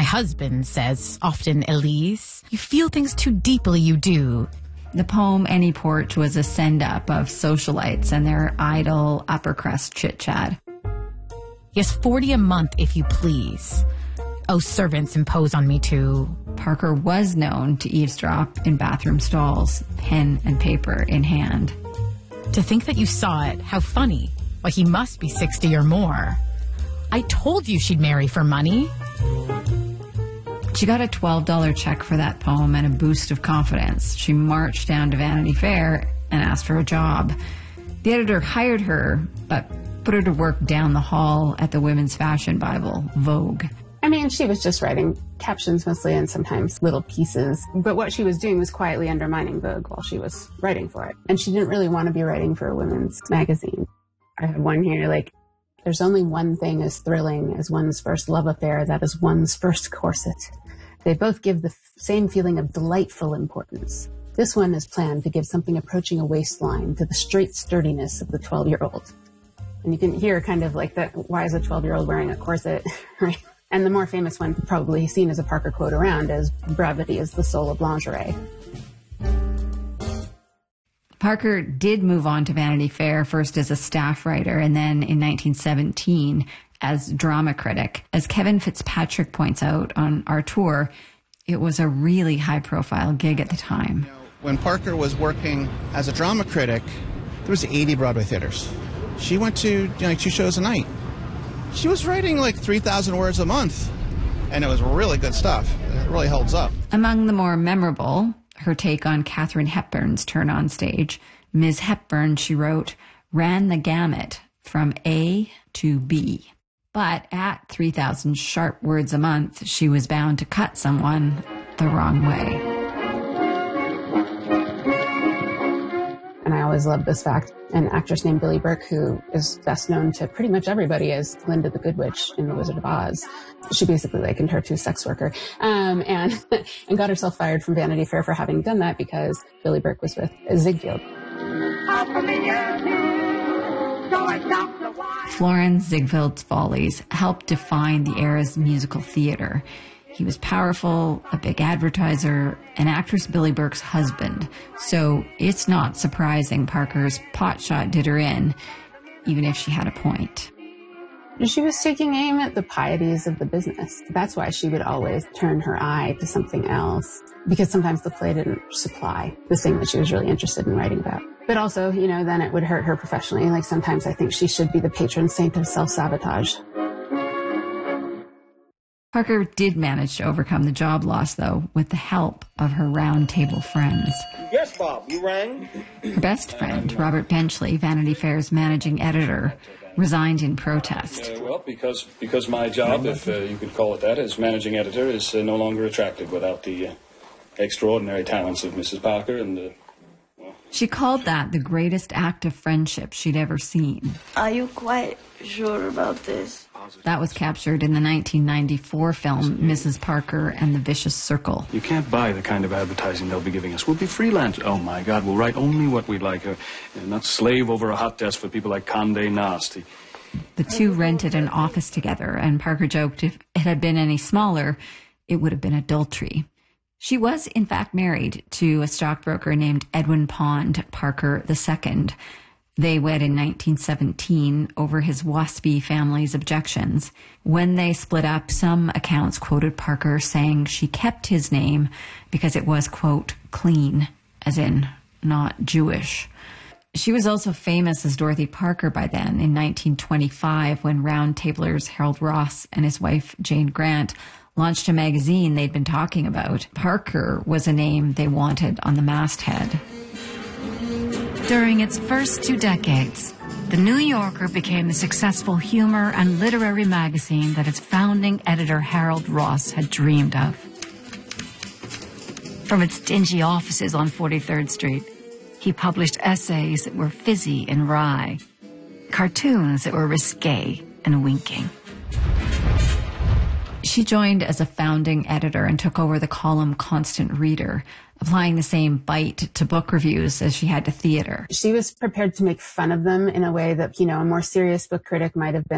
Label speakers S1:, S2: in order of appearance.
S1: My husband says, often, Elise, you feel things too deeply, you do.
S2: The poem Any Porch was a send-up of socialites and their idle upper-crust chit-chat.
S1: Yes, $40 a month, if you please. Oh, servants impose on me, too.
S2: Parker was known to eavesdrop in bathroom stalls, pen and paper in hand.
S1: To think that you saw it, how funny. Why, he must be 60 or more. I told you she'd marry for money.
S2: She got a $12 check for that poem and a boost of confidence. She marched down to Vanity Fair and asked for a job. The editor hired her, but put her to work down the hall at the women's fashion Bible, Vogue.
S3: I mean, she was just writing captions mostly and sometimes little pieces. But what she was doing was quietly undermining Vogue while she was writing for it. And she didn't really want to be writing for a women's magazine. I have one here, like, there's only one thing as thrilling as one's first love affair, that is one's first corset. They both give the same feeling of delightful importance. This one is planned to give something approaching a waistline to the straight sturdiness of the 12-year-old. And you can hear kind of like that, why is a 12-year-old wearing a corset, right? And the more famous one, probably seen as a Parker quote around, is brevity is the soul of lingerie.
S2: Parker did move on to Vanity Fair, first as a staff writer and then in 1917 as drama critic. As Kevin Fitzpatrick points out on our tour, it was a really high-profile gig at the time.
S4: When Parker was working as a drama critic, there was 80 Broadway theaters. She went to 2 shows a night. She was writing like 3,000 words a month, and it was really good stuff. It really holds up.
S2: Among the more memorable, her take on Katharine Hepburn's turn on stage. Ms. Hepburn, she wrote, ran the gamut from A to B. But at 3,000 sharp words a month, she was bound to cut someone the wrong way.
S3: And I always loved this fact. An actress named Billie Burke, who is best known to pretty much everybody as Glinda the Good Witch in The Wizard of Oz. She basically likened her to a sex worker, and got herself fired from Vanity Fair for having done that because Billie Burke was with Ziegfeld.
S2: Florenz Ziegfeld's Follies helped define the era's musical theater. He was powerful, a big advertiser, and actress Billie Burke's husband. So it's not surprising Parker's potshot did her in, even if she had a point.
S3: She was taking aim at the pieties of the business. That's why she would always turn her eye to something else, because sometimes the play didn't supply the thing that she was really interested in writing about. But also, then it would hurt her professionally. Like, sometimes I think she should be the patron saint of self-sabotage.
S2: Parker did manage to overcome the job loss, though, with the help of her round table friends.
S5: Yes, Bob, you rang?
S2: Her best friend, Robert Benchley, Vanity Fair's managing editor, resigned in protest.
S6: Well, because my job, if you could call it that, as managing editor, is no longer attractive without the extraordinary talents of Mrs. Parker and
S2: She called that the greatest act of friendship she'd ever seen.
S7: Are you quite sure about this?
S2: That was captured in the 1994 film Mrs. Parker and the Vicious Circle.
S6: You can't buy the kind of advertising they'll be giving us. We'll be freelance. Oh, my God, we'll write only what we'd like. Not slave over a hot desk for people like Condé Nast.
S2: The two rented an office together, and Parker joked if it had been any smaller, it would have been adultery. She was, in fact, married to a stockbroker named Edwin Pond Parker II. They wed in 1917 over his waspy family's objections. When they split up, some accounts quoted Parker saying she kept his name because it was, quote, clean, as in not Jewish. She was also famous as Dorothy Parker by then in 1925 when Round Tablers Harold Ross and his wife Jane Grant launched a magazine they'd been talking about. Parker was a name they wanted on the masthead.
S8: During its first 2 decades, The New Yorker became the successful humor and literary magazine that its founding editor Harold Ross had dreamed of. From its dingy offices on 43rd Street, he published essays that were fizzy and wry, cartoons that were risque and winking.
S2: She joined as a founding editor and took over the column Constant Reader, applying the same bite to book reviews as she had to theater.
S3: She was prepared to make fun of them in a way that, a more serious book critic might have been.